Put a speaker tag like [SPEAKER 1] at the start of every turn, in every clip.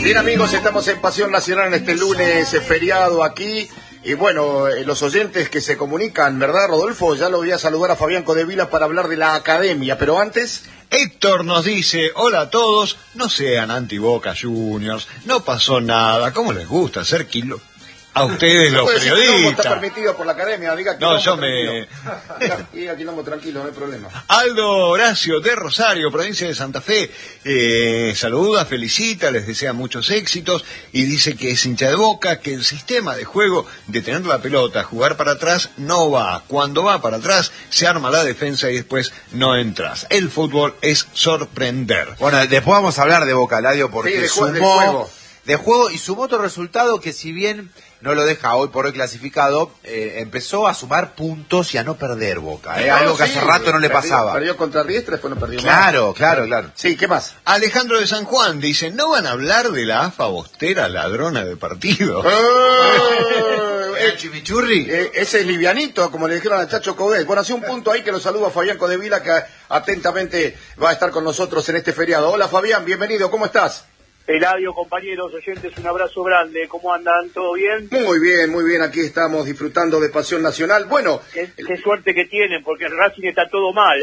[SPEAKER 1] Bien, amigos, estamos en Pasión Nacional en este lunes feriado aquí. Y bueno, los oyentes que se comunican, ¿verdad, Rodolfo? Ya lo voy a saludar a Fabián Codevila para hablar de la academia, pero antes...
[SPEAKER 2] Héctor nos dice, hola a todos, no sean anti-Boca Juniors, no pasó nada, ¿cómo les gusta hacer kilo? A ustedes los periodistas.
[SPEAKER 1] Está permitido por la academia, diga
[SPEAKER 2] no, yo me...
[SPEAKER 1] Diga quilombo tranquilo, no hay problema.
[SPEAKER 2] Aldo Horacio de Rosario, provincia de Santa Fe, saluda, felicita, les desea muchos éxitos y dice que es hincha de Boca, que el sistema de juego de tener la pelota, jugar para atrás, no va. Cuando va para atrás, se arma la defensa y después no entras. El fútbol es sorprender.
[SPEAKER 3] Bueno, después vamos a hablar de Boca, Ladio, porque
[SPEAKER 1] sí, de
[SPEAKER 3] juego y sumó otro resultado que, si bien no lo deja hoy por hoy clasificado, empezó a sumar puntos y a no perder Boca, algo que hace rato no le pasaba.
[SPEAKER 1] Perdió contra Riestra, después no perdió
[SPEAKER 3] claro.
[SPEAKER 1] Sí, ¿qué más?
[SPEAKER 2] Alejandro de San Juan dice, ¿no van a hablar de la AFA Bostera ladrona de partido?
[SPEAKER 3] ¿El chimichurri?
[SPEAKER 1] Ese es livianito, como le dijeron a Chacho Coudet. Bueno, hace un punto ahí que lo saluda Fabián Codevila, que atentamente va a estar con nosotros en este feriado. Hola Fabián, bienvenido, ¿cómo estás?
[SPEAKER 4] Eladio, compañeros, oyentes, un abrazo grande. ¿Cómo andan? ¿Todo bien?
[SPEAKER 1] Muy bien. Aquí estamos disfrutando de Pasión Nacional. Bueno...
[SPEAKER 4] Qué suerte que tienen, porque el Racing está todo mal.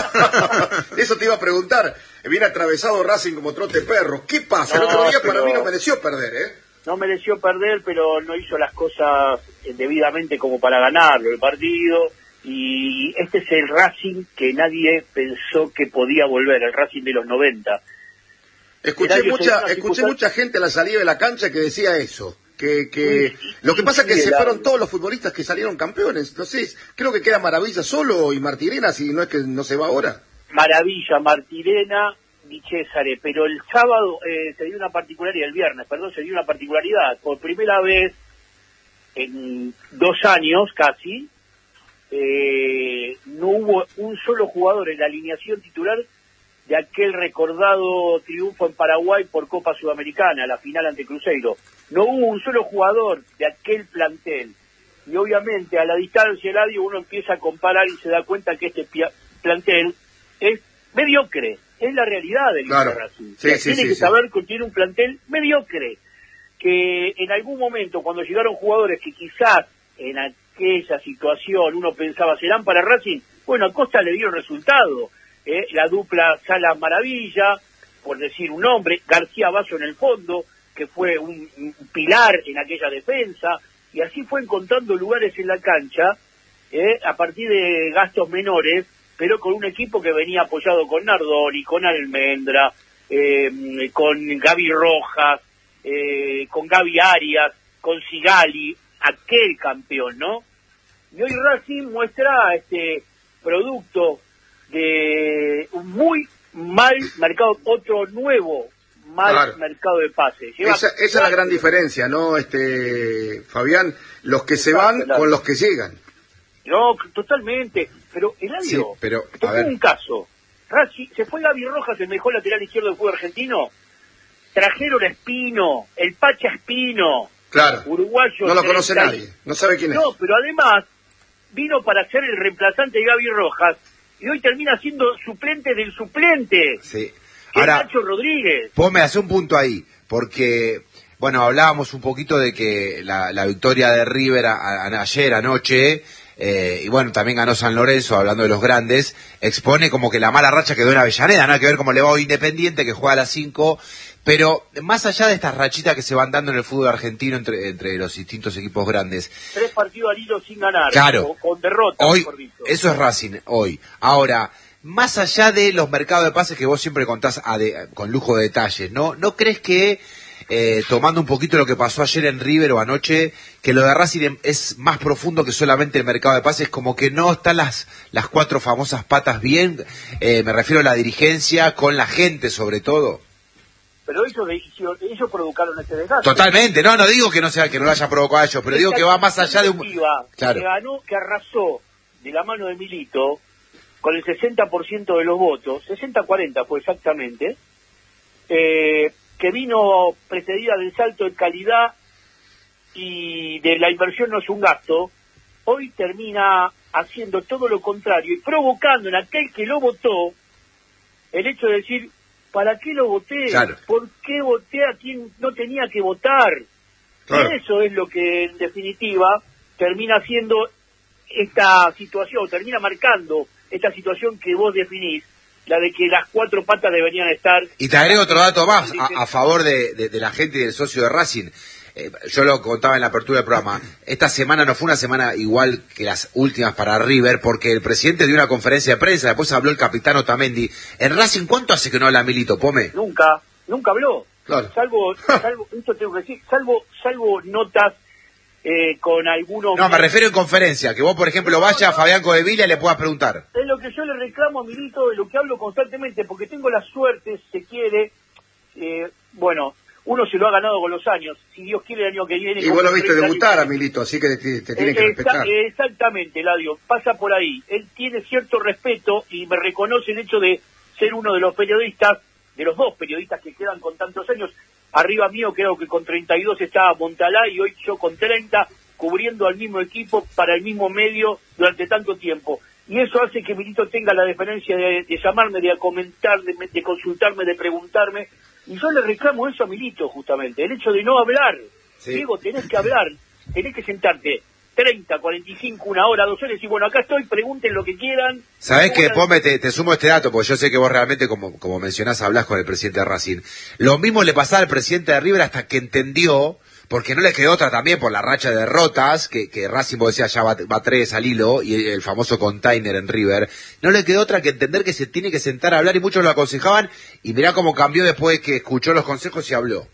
[SPEAKER 1] Eso te iba a preguntar. Viene atravesado Racing como trote perro. ¿Qué pasa? El otro día para mí no mereció perder, ¿eh?
[SPEAKER 4] No mereció perder, pero no hizo las cosas debidamente como para ganarlo el partido. Y este es el Racing que nadie pensó que podía volver, el Racing de los 90.
[SPEAKER 1] Escuché mucha gente a la salida de la cancha que decía eso, que lo que pasa es que se fueron todos los futbolistas que salieron campeones. No sé, creo que queda Maravilla solo y Martirena, si no es que no se va ahora.
[SPEAKER 4] Maravilla, Martirena, Di Cesare, pero el sábado se dio una particularidad, el viernes, se dio una particularidad. Por primera vez en 2 años casi, no hubo un solo jugador en la alineación titular de aquel recordado triunfo en Paraguay por Copa Sudamericana, la final ante Cruzeiro. No hubo un solo jugador de aquel plantel. Y obviamente a la distancia, Eladio, uno empieza a comparar y se da cuenta que este plantel es mediocre. Es la realidad del Racing. Tiene que saber que tiene un plantel mediocre. Que en algún momento, cuando llegaron jugadores que quizás en aquella situación uno pensaba serán para Racing, bueno, a Costa le dieron resultado. La dupla Salas Maravilla, por decir un nombre, García Basso en el fondo, que fue un pilar en aquella defensa, y así fue encontrando lugares en la cancha, a partir de gastos menores, pero con un equipo que venía apoyado con Nardoni, con Almendra, con Gaby Rojas, con Gaby Arias, con Sigali, aquel campeón, ¿no? Y hoy Racing muestra este producto de un muy mal mercado, otro nuevo mercado de pases.
[SPEAKER 1] Esa es la gran diferencia, ¿no, Fabián? Los que se van con los que llegan.
[SPEAKER 4] No, totalmente. Pero, Eladio, te pongo un caso. Racing, se fue Gaby Rojas, el mejor lateral izquierdo del fútbol argentino. Trajeron a Espino, el Pacha Espino.
[SPEAKER 1] Claro.
[SPEAKER 4] Uruguayo.
[SPEAKER 1] No lo conoce nadie, no sabe quién es.
[SPEAKER 4] No, pero además vino para ser el reemplazante de Gaby Rojas. Y hoy termina siendo suplente del suplente.
[SPEAKER 3] Sí.
[SPEAKER 4] Ahora, Nacho Rodríguez.
[SPEAKER 3] Vos me hace un punto ahí, porque, bueno, hablábamos un poquito de que la victoria de River ayer, anoche, y bueno, también ganó San Lorenzo, hablando de los grandes, expone como que la mala racha quedó en Avellaneda, nada que ver cómo le va hoy Independiente, que juega a las 5, pero más allá de estas rachitas que se van dando en el fútbol argentino entre los distintos equipos grandes.
[SPEAKER 4] 3 partidos al hilo sin ganar,
[SPEAKER 3] claro,
[SPEAKER 4] con derrota,
[SPEAKER 3] hoy,
[SPEAKER 4] mejor dicho.
[SPEAKER 3] Eso es Racing, hoy. Ahora, más allá de los mercados de pases que vos siempre contás con lujo de detalles, ¿no crees que, tomando un poquito lo que pasó ayer en River o anoche, que lo de Racing es más profundo que solamente el mercado de pases, como que no están las 4 famosas patas bien, me refiero a la dirigencia, con la gente sobre todo?
[SPEAKER 4] Pero ellos provocaron este desgaste.
[SPEAKER 3] Totalmente, no digo que no lo haya provocado a ellos, pero digo que va más allá de un...
[SPEAKER 4] Claro. Que arrasó de la mano de Milito con el 60% de los votos, 60-40 fue exactamente, que vino precedida del salto de calidad y de la inversión no es un gasto, hoy termina haciendo todo lo contrario y provocando en aquel que lo votó el hecho de decir, ¿para qué lo voté?
[SPEAKER 3] Claro.
[SPEAKER 4] ¿Por qué voté a quien no tenía que votar?
[SPEAKER 1] Claro.
[SPEAKER 4] Eso es lo que, en definitiva, termina siendo esta situación, termina marcando esta situación que vos definís, la de que las cuatro patas deberían estar...
[SPEAKER 3] Y te agrego otro dato más a favor de la gente y del socio de Racing. Yo lo contaba en la apertura del programa. Esta semana no fue una semana igual que las últimas para River, porque el presidente dio una conferencia de prensa, después habló el capitán Otamendi. En Racing, ¿cuánto hace que no habla Milito, Pome?
[SPEAKER 4] Nunca habló.
[SPEAKER 1] Claro.
[SPEAKER 4] Salvo, esto tengo que decir, salvo notas con algunos...
[SPEAKER 3] No, me refiero en conferencia, que vos, por ejemplo, vaya a Fabián Codevilla y le puedas preguntar.
[SPEAKER 4] Es lo que yo le reclamo a Milito, de lo que hablo constantemente, porque tengo la suerte, si se quiere, bueno, uno se lo ha ganado con los años, si Dios quiere el año que viene...
[SPEAKER 1] Y vos lo viste debutar a Milito, así que te tiene que respetar.
[SPEAKER 4] Exactamente, Eladio, pasa por ahí. Él tiene cierto respeto y me reconoce el hecho de ser uno de los periodistas, de los dos periodistas que quedan con tantos años. Arriba mío creo que con 32 estaba Montalá y hoy yo con 30, cubriendo al mismo equipo para el mismo medio durante tanto tiempo. Y eso hace que Milito tenga la deferencia de llamarme, de comentar, de consultarme, de preguntarme. Y yo le reclamo eso a Milito, justamente, el hecho de no hablar.
[SPEAKER 3] Sí.
[SPEAKER 4] Diego, tenés que hablar, tenés que sentarte 30, 45, una hora, 2 horas y bueno, acá estoy, pregunten lo que quieran.
[SPEAKER 3] ¿Sabés qué, Pome? Te sumo este dato, porque yo sé que vos realmente, como mencionás, hablás con el presidente de Racing. Lo mismo le pasaba al presidente de River hasta que entendió, porque no le quedó otra también por la racha de derrotas, que Racing, vos decías, ya va 3 al hilo, y el famoso container en River. No le quedó otra que entender que se tiene que sentar a hablar, y muchos lo aconsejaban, y mirá cómo cambió después de que escuchó los consejos y habló.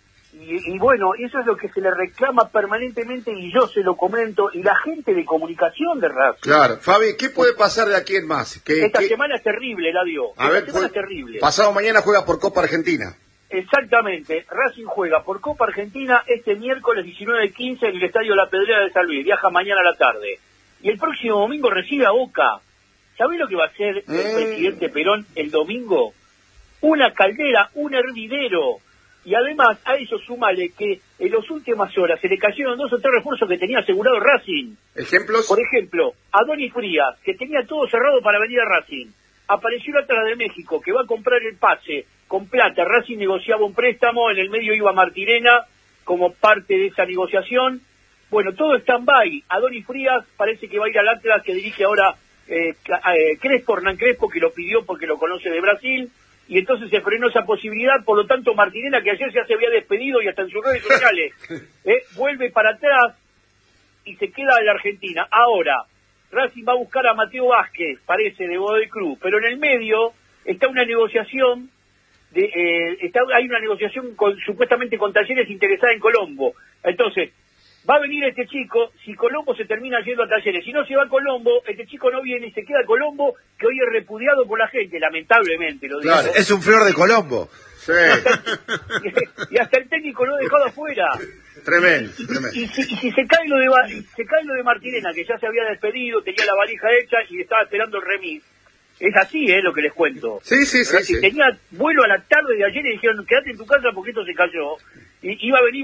[SPEAKER 4] Y bueno, eso es lo que se le reclama permanentemente y yo se lo comento, y la gente de comunicación de Racing.
[SPEAKER 1] Claro. Fabi, ¿qué puede pasar de aquí en más?
[SPEAKER 4] Esta semana es terrible, Eladio. Esta semana es terrible.
[SPEAKER 1] Pasado mañana juega por Copa Argentina.
[SPEAKER 4] Exactamente. Racing juega por Copa Argentina este miércoles 19:15 en el Estadio La Pedrera de San Luis. Viaja mañana a la tarde. Y el próximo domingo recibe a Boca. ¿Sabés lo que va a hacer el presidente Perón el domingo? Una caldera, un hervidero. Y además a eso súmale que en las últimas horas se le cayeron 2 o 3 refuerzos que tenía asegurado Racing.
[SPEAKER 1] ¿Ejemplos?
[SPEAKER 4] Por ejemplo, Adonis Frías, que tenía todo cerrado para venir a Racing. Apareció el Atlas de México, que va a comprar el pase con plata. Racing negociaba un préstamo, en el medio iba Martirena como parte de esa negociación. Bueno, todo está en stand-by. Adonis Frías parece que va a ir al Atlas, que dirige ahora Crespo, Hernán Crespo, que lo pidió porque lo conoce de Brasil. Y entonces se frenó esa posibilidad, por lo tanto Martirena, que ayer ya se había despedido y hasta en sus redes sociales, vuelve para atrás y se queda en la Argentina. Ahora, Racing va a buscar a Mateo Vázquez, parece, de Godoy Cruz, pero en el medio está una negociación, hay una negociación supuestamente con Talleres interesada en Colombo. Entonces, va a venir este chico, si Colombo se termina yendo a Talleres, si no se va a Colombo, este chico no viene y se queda a Colombo, que hoy es repudiado por la gente, lamentablemente lo digo.
[SPEAKER 3] Claro, es un flor de Colombo.
[SPEAKER 1] Sí.
[SPEAKER 4] Y hasta el técnico lo ha dejado afuera.
[SPEAKER 1] Tremendo.
[SPEAKER 4] Y si se cae lo de Martirena, que ya se había despedido, tenía la valija hecha y estaba esperando el remis. Es así, lo que les cuento.
[SPEAKER 1] Sí.
[SPEAKER 4] Tenía vuelo a la tarde de ayer y dijeron, quédate en tu casa porque esto se cayó. Y iba a venir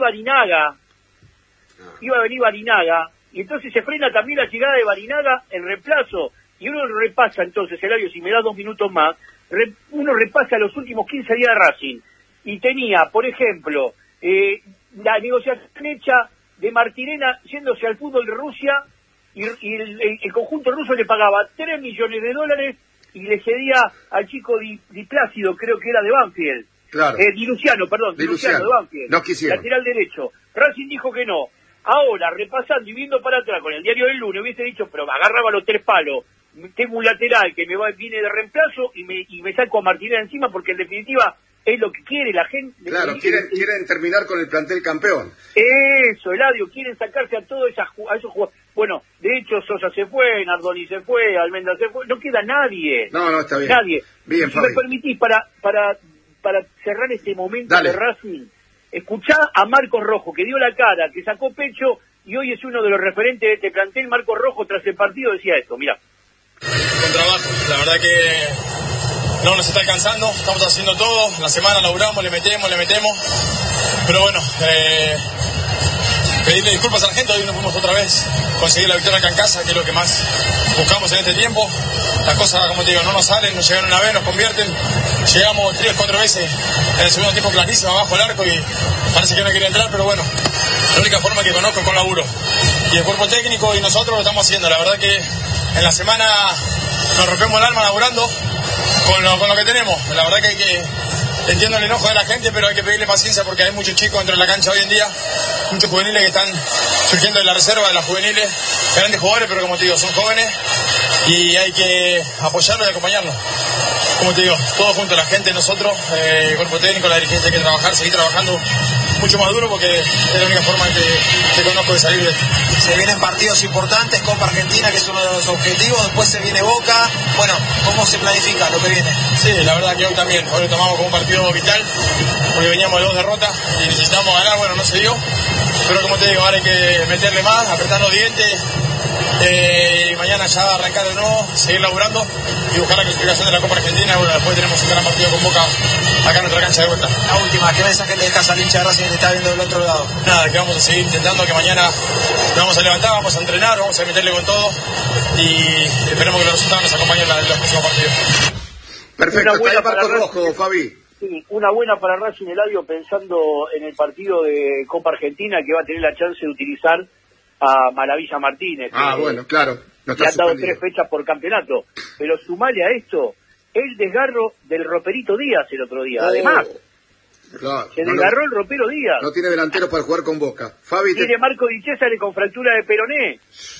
[SPEAKER 4] Barinaga, y entonces se frena también la llegada de Barinaga en reemplazo, y uno repasa entonces, Eladio, si me da 2 minutos más, uno repasa los últimos 15 días de Racing, y tenía, por ejemplo, la negociación hecha de Martirena yéndose al fútbol de Rusia, y el conjunto ruso le pagaba $3 millones y le cedía al chico Di Plácido, creo que era de Banfield.
[SPEAKER 1] Claro.
[SPEAKER 4] Di Luciano de Banfield.
[SPEAKER 1] No quisieron.
[SPEAKER 4] Lateral derecho. Racing dijo que no. Ahora, repasando y viendo para atrás con el diario del lunes, hubiese dicho, pero me agarraba los 3 palos. Tengo un lateral que viene de reemplazo y me saco a Martínez encima porque en definitiva es lo que quiere la gente.
[SPEAKER 1] Claro, quieren terminar con el plantel campeón.
[SPEAKER 4] Eso, Eladio, quieren sacarse a todos esos jugadores. Bueno, de hecho Sosa se fue, Nardoni se fue, Almendra se fue, no queda nadie.
[SPEAKER 1] No, está bien.
[SPEAKER 4] Nadie.
[SPEAKER 1] Bien,
[SPEAKER 4] si me permitís, para cerrar este momento de Racing, escuchá a Marcos Rojo, que dio la cara, que sacó pecho y hoy es uno de los referentes de este plantel. Marcos Rojo tras el partido decía esto, mira.
[SPEAKER 5] Con trabajo, la verdad que no nos está alcanzando, estamos haciendo todo, la semana laburamos, le metemos, pero bueno, pedirle disculpas a la gente. Hoy no pudimos otra vez conseguir la victoria acá en casa, que es lo que más buscamos en este tiempo. Las cosas, como te digo, no nos salen, nos llegan una vez, nos convierten. Llegamos 3 o 4 veces en el segundo tiempo clarísimo abajo el arco y parece que no quería entrar, pero bueno, la única forma que conozco es con laburo. Y el cuerpo técnico y nosotros lo estamos haciendo. La verdad que en la semana nos rompemos el alma laburando con lo que tenemos. La verdad que entiendo el enojo de la gente, pero hay que pedirle paciencia porque hay muchos chicos dentro de la cancha hoy en día, muchos juveniles que están surgiendo de la reserva, de las juveniles, grandes jugadores, pero como te digo, son jóvenes y hay que apoyarlos y acompañarlos. Como te digo, todos juntos, la gente, nosotros, el cuerpo técnico, la dirigencia, hay que trabajar, seguir trabajando mucho más duro porque es la única forma que conozco de salir de esto.
[SPEAKER 6] Se vienen partidos importantes, Copa Argentina, que es uno de los objetivos, después se viene Boca. Bueno, ¿cómo se planifica lo que viene?
[SPEAKER 5] Sí, la verdad que hoy también, hoy lo tomamos como un partido vital, porque veníamos de 2 derrotas y necesitamos ganar, bueno, no se dio, pero como te digo, ahora hay que meterle más, apretar los dientes, y mañana ya arrancar de nuevo, seguir laburando y buscar la clasificación de la Copa Argentina. Bueno, después tenemos un gran partido con Boca acá en nuestra cancha de vuelta.
[SPEAKER 6] La última, ¿qué mensaje le dejas al hincha de Racing que te está viendo del otro lado?
[SPEAKER 5] Nada, que vamos a seguir intentando, que mañana nos vamos a levantar, vamos a entrenar, vamos a meterle con todo y esperemos que los resultados nos acompañen en los próximos partidos.
[SPEAKER 1] Perfecto, está ahí Marco Rojo, Fabi.
[SPEAKER 4] Sí, una buena para Racing, Eladio, pensando en el partido de Copa Argentina, que va a tener la chance de utilizar a Maravilla Martínez.
[SPEAKER 1] Bueno, claro. No
[SPEAKER 4] le han dado 3 fechas por campeonato. Pero sumale a esto el desgarro del Roperito Díaz el otro día. Además,
[SPEAKER 1] claro,
[SPEAKER 4] se desgarró el Ropero Díaz.
[SPEAKER 1] No tiene delanteros para jugar con Boca. Fabi,
[SPEAKER 4] tiene Marco Di Cesare con fractura de peroné.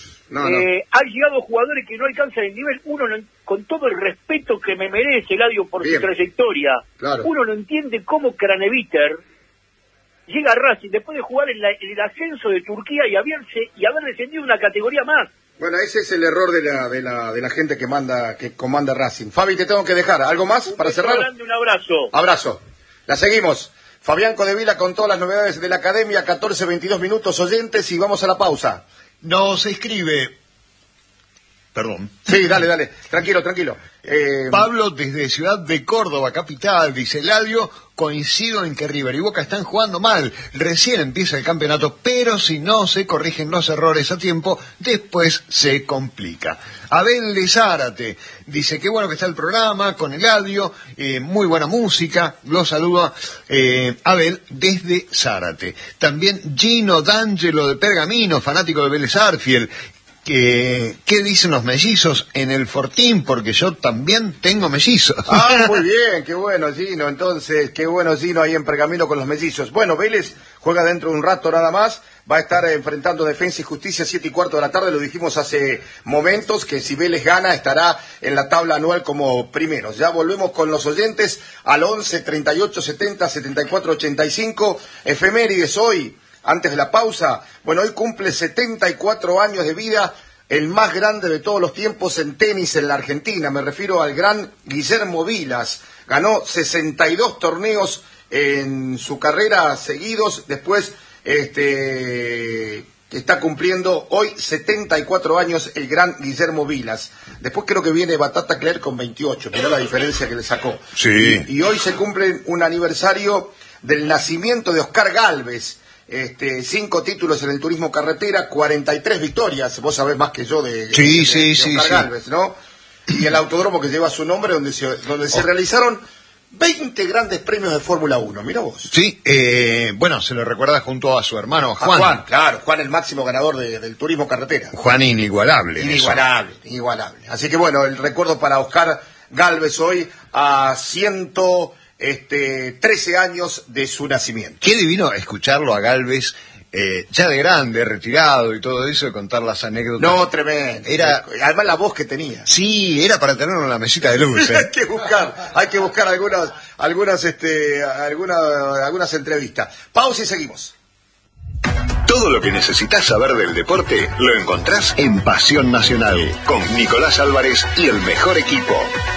[SPEAKER 4] Han llegado jugadores que no alcanzan el nivel. Uno, con todo el respeto que me merece Eladio por su trayectoria, uno no entiende cómo Craneviter llega a Racing después de jugar en el ascenso de Turquía y haber descendido una categoría más.
[SPEAKER 1] Bueno, ese es el error de la gente que comanda Racing. Fabi, te tengo que dejar. ¿Algo más para cerrar?
[SPEAKER 4] Un abrazo.
[SPEAKER 1] Abrazo. La seguimos. Fabián Codevila con todas las novedades de la academia, 14-22 minutos oyentes y vamos a la pausa.
[SPEAKER 2] Nos escribe... Perdón.
[SPEAKER 1] Sí, dale. Tranquilo.
[SPEAKER 2] Pablo desde Ciudad de Córdoba, capital, dice Eladio, coincido en que River y Boca están jugando mal. Recién empieza el campeonato, pero si no se corrigen los errores a tiempo, después se complica. Abel de Zárate dice que bueno que está el programa con Eladio, muy buena música, lo saluda Abel desde Zárate. También Gino D'Angelo de Pergamino, fanático de Vélez Arfiel. ¿Qué dicen los mellizos en el Fortín? Porque yo también tengo mellizos.
[SPEAKER 1] Muy bien, qué bueno Gino, entonces, qué bueno Gino ahí en Pergamino con los mellizos. Bueno, Vélez juega dentro de un rato nada más, va a estar enfrentando Defensa y Justicia 7:15 de la tarde, lo dijimos hace momentos, que si Vélez gana estará en la tabla anual como primeros. Ya volvemos con los oyentes al 11 38 70 74 85, efemérides hoy. Antes de la pausa, bueno, hoy cumple 74 años de vida, el más grande de todos los tiempos en tenis en la Argentina. Me refiero al gran Guillermo Vilas. Ganó 62 torneos en su carrera seguidos. Después, está cumpliendo hoy 74 años el gran Guillermo Vilas. Después creo que viene Batata Cler con 28, mirá la diferencia que le sacó.
[SPEAKER 2] Sí.
[SPEAKER 1] Y hoy se cumple un aniversario del nacimiento de Oscar Gálvez. 5 títulos en el turismo carretera, 43 victorias, vos sabés más que yo de Oscar Gálvez, ¿no? Y el autódromo que lleva su nombre, donde se realizaron 20 grandes premios de Fórmula 1, mira vos.
[SPEAKER 2] Sí, bueno, se lo recuerda junto a su hermano Juan.
[SPEAKER 1] Juan el máximo ganador del turismo carretera.
[SPEAKER 2] Juan inigualable.
[SPEAKER 1] Inigualable. Así que bueno, el recuerdo para Oscar Gálvez hoy a 13 años de su nacimiento.
[SPEAKER 2] Qué divino escucharlo a Gálvez, ya de grande, retirado y todo eso, y contar las anécdotas.
[SPEAKER 1] No, tremendo. Además la voz que tenía.
[SPEAKER 2] Sí, era para tenerlo en la mesita de luz.
[SPEAKER 1] Hay que buscar algunas entrevistas. Pausa y seguimos.
[SPEAKER 7] Todo lo que necesitas saber del deporte lo encontrás en Pasión Nacional, con Nicolás Álvarez y el mejor equipo.